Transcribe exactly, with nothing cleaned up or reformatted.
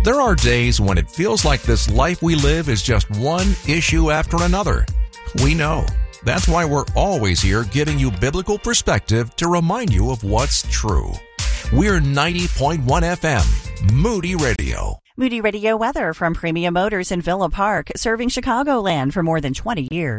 There are days when it feels like this life we live is just one issue after another. We know. That's why we're always here giving you biblical perspective to remind you of what's true. We're ninety point one F M, Moody Radio. Moody Radio weather from Premium Motors in Villa Park, serving Chicagoland for more than twenty years.